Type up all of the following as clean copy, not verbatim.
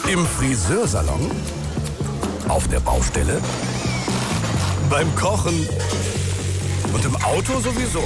Im Friseursalon? Auf der Baustelle? Beim Kochen? Und im Auto sowieso.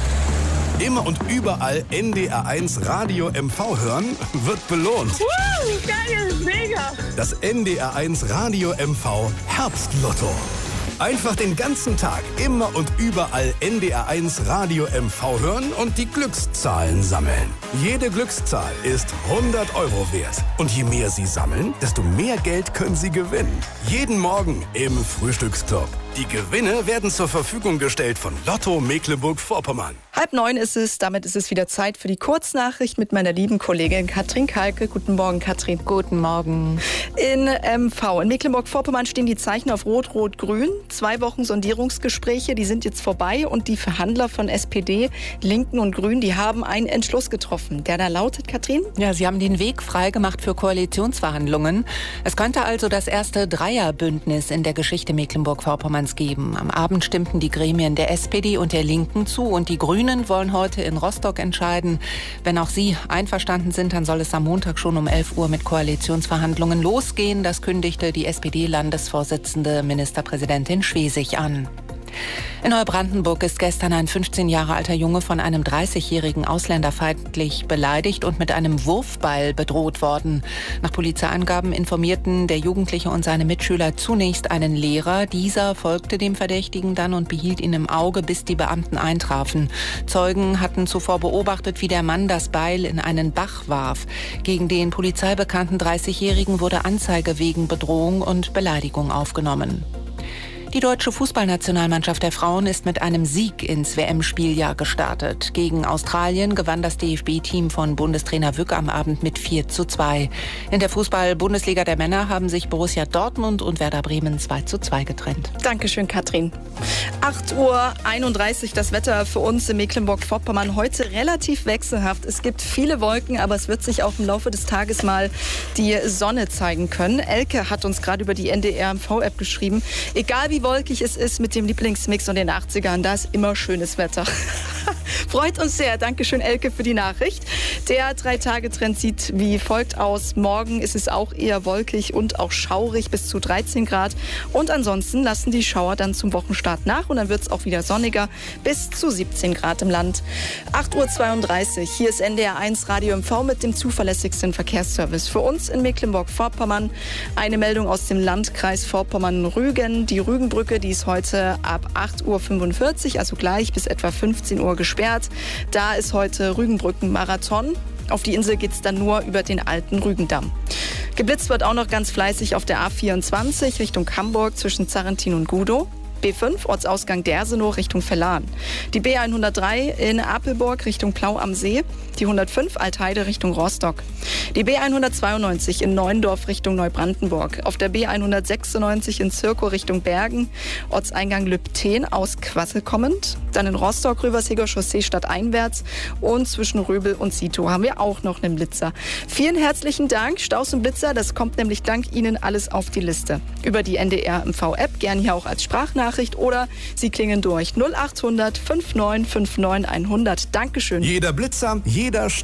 Immer und überall NDR1 Radio MV hören wird belohnt. Geil, mega! Das NDR1 Radio MV Herbstlotto. Einfach den ganzen Tag immer und überall NDR1 Radio MV hören und die Glückszahlen sammeln. Jede Glückszahl ist 100 € wert. Und je mehr Sie sammeln, desto mehr Geld können Sie gewinnen. Jeden Morgen im Frühstücksclub. Die Gewinne werden zur Verfügung gestellt von Lotto Mecklenburg-Vorpommern. 8:30 ist es, damit ist es wieder Zeit für die Kurznachricht mit meiner lieben Kollegin Katrin Kalke. Guten Morgen, Katrin. Guten Morgen. In MV, in Mecklenburg-Vorpommern stehen die Zeichen auf Rot-Rot-Grün. 2 Wochen Sondierungsgespräche, die sind jetzt vorbei und die Verhandler von SPD, Linken und Grünen, die haben einen Entschluss getroffen. Der da lautet, Katrin? Ja, sie haben den Weg freigemacht für Koalitionsverhandlungen. Es könnte also das erste Dreierbündnis in der Geschichte Mecklenburg-Vorpommerns geben. Am Abend stimmten die Gremien der SPD und der Linken zu und die Grünen wollen heute in Rostock entscheiden. Wenn auch sie einverstanden sind, dann soll es am Montag schon um 11 Uhr mit Koalitionsverhandlungen losgehen. Das kündigte die SPD-Landesvorsitzende Ministerpräsidentin Schwesig an. In Neubrandenburg ist gestern ein 15 Jahre alter Junge von einem 30-jährigen Ausländer feindlich beleidigt und mit einem Wurfball bedroht worden. Nach Polizeiangaben informierten der Jugendliche und seine Mitschüler zunächst einen Lehrer. Dieser folgte dem Verdächtigen dann und behielt ihn im Auge, bis die Beamten eintrafen. Zeugen hatten zuvor beobachtet, wie der Mann das Beil in einen Bach warf. Gegen den polizeibekannten 30-Jährigen wurde Anzeige wegen Bedrohung und Beleidigung aufgenommen. Die deutsche Fußballnationalmannschaft der Frauen ist mit einem Sieg ins WM-Spieljahr gestartet. Gegen Australien gewann das DFB-Team von Bundestrainer Wück am Abend mit 4:2. In der Fußball-Bundesliga der Männer haben sich Borussia Dortmund und Werder Bremen 2:2 getrennt. Dankeschön, Katrin. 8:31 Uhr, das Wetter für uns in Mecklenburg-Vorpommern heute relativ wechselhaft. Es gibt viele Wolken, aber es wird sich auch im Laufe des Tages mal die Sonne zeigen können. Elke hat uns gerade über die NDR-MV-App geschrieben. Egal wie wolkig es ist mit dem Lieblingsmix und den 80ern, da ist immer schönes Wetter. Freut uns sehr. Dankeschön, Elke, für die Nachricht. Der 3-Tage-Trend sieht wie folgt aus. Morgen ist es auch eher wolkig und auch schaurig bis zu 13 Grad. Und ansonsten lassen die Schauer dann zum Wochenstart nach und dann wird es auch wieder sonniger bis zu 17 Grad im Land. 8:32 Uhr. Hier ist NDR1 Radio MV mit dem zuverlässigsten Verkehrsservice für uns in Mecklenburg-Vorpommern. Eine Meldung aus dem Landkreis Vorpommern-Rügen. Die Rügenbrücke, die ist heute ab 8:45 Uhr, also gleich bis etwa 15 Uhr gesperrt. Da ist heute Rügenbrücken-Marathon. Auf die Insel geht es dann nur über den alten Rügendamm. Geblitzt wird auch noch ganz fleißig auf der A24 Richtung Hamburg zwischen Zarrentin und Gudow. B5, Ortsausgang Dersenow Richtung Verlan. Die B103 in Apelburg Richtung Plau am See. Die 105 Altheide Richtung Rostock. Die B192 in Neuendorf Richtung Neubrandenburg. Auf der B196 in Zirkow Richtung Bergen. Ortseingang Lübten aus Quassel kommend. Dann in Rostock Rüversiger Chaussee stadteinwärts. Und zwischen Röbel und Sito haben wir auch noch einen Blitzer. Vielen herzlichen Dank. Staus und Blitzer, das kommt nämlich dank Ihnen alles auf die Liste. Über die NDR-MV-App, gern hier auch als Sprachnachricht oder Sie klingen durch 0800 5959 100. Dankeschön. Jeder Blitzer, jeder